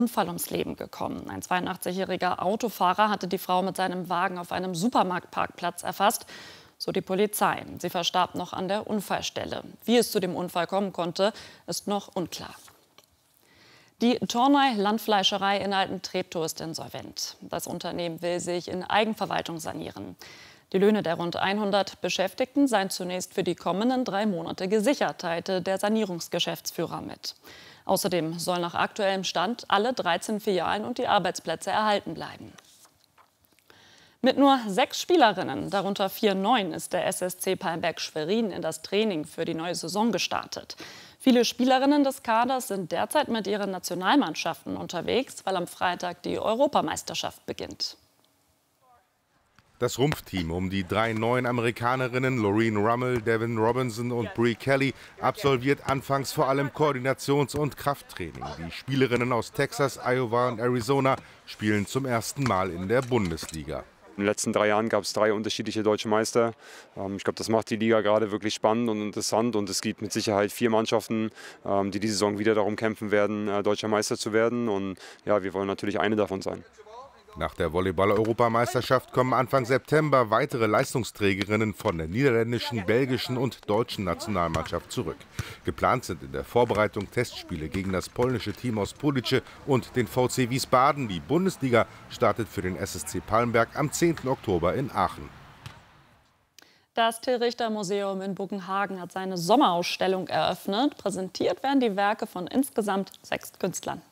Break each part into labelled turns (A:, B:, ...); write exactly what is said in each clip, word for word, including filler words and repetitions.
A: Unfall ums Leben gekommen. Ein zweiundachtzig-jähriger Autofahrer hatte die Frau mit seinem Wagen auf einem Supermarktparkplatz erfasst, so die Polizei. Sie verstarb noch an der Unfallstelle. Wie es zu dem Unfall kommen konnte, ist noch unklar. Die Tornei Landfleischerei in Altentreptow ist insolvent. Das Unternehmen will sich in Eigenverwaltung sanieren. Die Löhne der rund hundert Beschäftigten seien zunächst für die kommenden drei Monate gesichert, teilte der Sanierungsgeschäftsführer mit. Außerdem sollen nach aktuellem Stand alle dreizehn Filialen und die Arbeitsplätze erhalten bleiben. Mit nur sechs Spielerinnen, darunter vier Neuen, ist der S S C Palmberg-Schwerin in das Training für die neue Saison gestartet. Viele Spielerinnen des Kaders sind derzeit mit ihren Nationalmannschaften unterwegs, weil am Freitag die Europameisterschaft beginnt.
B: Das Rumpfteam um die drei neuen Amerikanerinnen Laureen Rummel, Devin Robinson und Brie Kelly absolviert anfangs vor allem Koordinations- und Krafttraining. Die Spielerinnen aus Texas, Iowa und Arizona spielen zum ersten Mal in der Bundesliga.
C: In den letzten drei Jahren gab es drei unterschiedliche deutsche Meister. Ich glaube, das macht die Liga gerade wirklich spannend und interessant. Und es gibt mit Sicherheit vier Mannschaften, die diese Saison wieder darum kämpfen werden, deutscher Meister zu werden. Und ja, wir wollen natürlich eine davon sein.
B: Nach der Volleyball-Europameisterschaft kommen Anfang September weitere Leistungsträgerinnen von der niederländischen, belgischen und deutschen Nationalmannschaft zurück. Geplant sind in der Vorbereitung Testspiele gegen das polnische Team aus Police und den V C Wiesbaden. Die Bundesliga startet für den S S C Palmberg am zehnten Oktober in Aachen.
A: Das Till-Richter-Museum in Buggenhagen hat seine Sommerausstellung eröffnet. Präsentiert werden die Werke von insgesamt sechs Künstlern.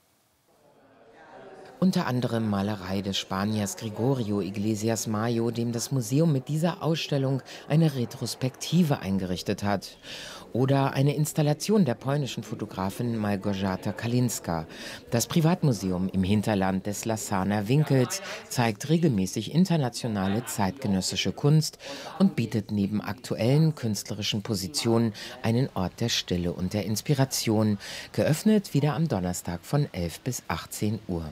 D: Unter anderem Malerei des Spaniers Gregorio Iglesias Mayo, dem das Museum mit dieser Ausstellung eine Retrospektive eingerichtet hat. Oder eine Installation der polnischen Fotografin Małgorzata Kalinska. Das Privatmuseum im Hinterland des Lassaner Winkels zeigt regelmäßig internationale zeitgenössische Kunst und bietet neben aktuellen künstlerischen Positionen einen Ort der Stille und der Inspiration. Geöffnet wieder am Donnerstag von elf bis achtzehn Uhr.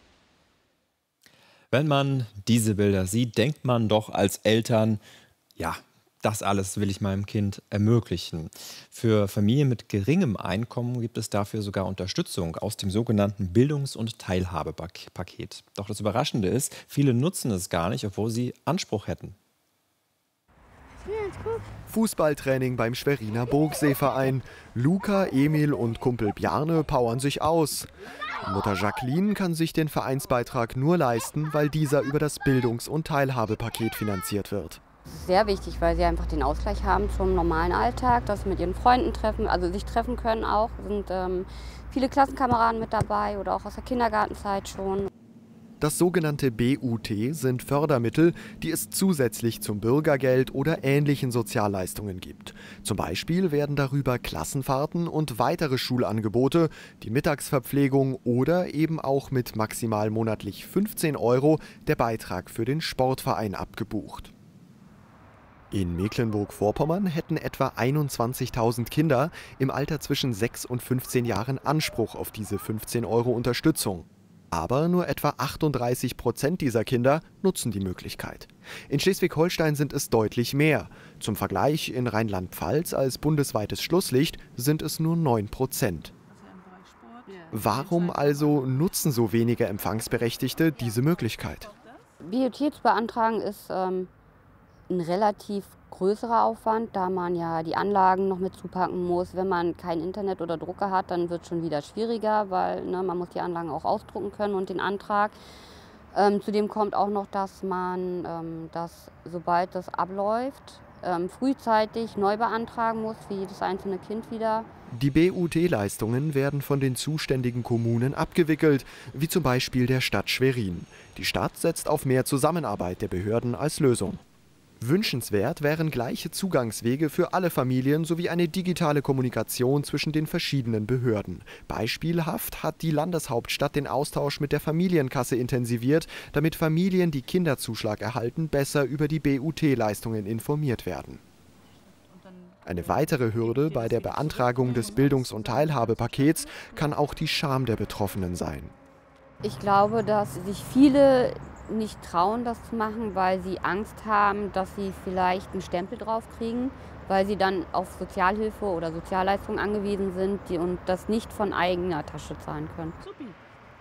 E: Wenn man diese Bilder sieht, denkt man doch als Eltern, ja, das alles will ich meinem Kind ermöglichen. Für Familien mit geringem Einkommen gibt es dafür sogar Unterstützung aus dem sogenannten Bildungs- und Teilhabepaket. Doch das Überraschende ist, viele nutzen es gar nicht, obwohl sie Anspruch hätten.
F: Fußballtraining beim Schweriner Burgseeverein. Luca, Emil und Kumpel Bjarne powern sich aus. Mutter Jacqueline kann sich den Vereinsbeitrag nur leisten, weil dieser über das Bildungs- und Teilhabepaket finanziert wird.
G: Sehr wichtig, weil sie einfach den Ausgleich haben zum normalen Alltag, dass sie mit ihren Freunden treffen, also sich treffen können auch. Es sind ähm, viele Klassenkameraden mit dabei oder auch aus der Kindergartenzeit schon.
F: Das sogenannte B U T sind Fördermittel, die es zusätzlich zum Bürgergeld oder ähnlichen Sozialleistungen gibt. Zum Beispiel werden darüber Klassenfahrten und weitere Schulangebote, die Mittagsverpflegung oder eben auch mit maximal monatlich fünfzehn Euro der Beitrag für den Sportverein abgebucht. In Mecklenburg-Vorpommern hätten etwa einundzwanzigtausend Kinder im Alter zwischen sechs und fünfzehn Jahren Anspruch auf diese fünfzehn Euro Unterstützung. Aber nur etwa achtunddreißig Prozent dieser Kinder nutzen die Möglichkeit. In Schleswig-Holstein sind es deutlich mehr. Zum Vergleich, in Rheinland-Pfalz als bundesweites Schlusslicht sind es nur neun Prozent. Warum also nutzen so wenige Empfangsberechtigte diese Möglichkeit?
G: B U T zu beantragen ist ähm, ein relativ größerer Aufwand, da man ja die Anlagen noch mit zupacken muss. Wenn man kein Internet oder Drucker hat, dann wird es schon wieder schwieriger, weil ne, man muss die Anlagen auch ausdrucken können und den Antrag. Ähm, zudem kommt auch noch, dass man ähm, das, sobald das abläuft, ähm, frühzeitig neu beantragen muss, für jedes einzelne Kind wieder.
F: Die B U T-Leistungen werden von den zuständigen Kommunen abgewickelt, wie zum Beispiel der Stadt Schwerin. Die Stadt setzt auf mehr Zusammenarbeit der Behörden als Lösung. Wünschenswert wären gleiche Zugangswege für alle Familien sowie eine digitale Kommunikation zwischen den verschiedenen Behörden. Beispielhaft hat die Landeshauptstadt den Austausch mit der Familienkasse intensiviert, damit Familien, die Kinderzuschlag erhalten, besser über die B U T-Leistungen informiert werden. Eine weitere Hürde bei der Beantragung des Bildungs- und Teilhabepakets kann auch die Scham der Betroffenen sein.
G: Ich glaube, dass sich viele nicht trauen, das zu machen, weil sie Angst haben, dass sie vielleicht einen Stempel drauf kriegen, weil sie dann auf Sozialhilfe oder Sozialleistungen angewiesen sind und das nicht von eigener Tasche zahlen können. Supi.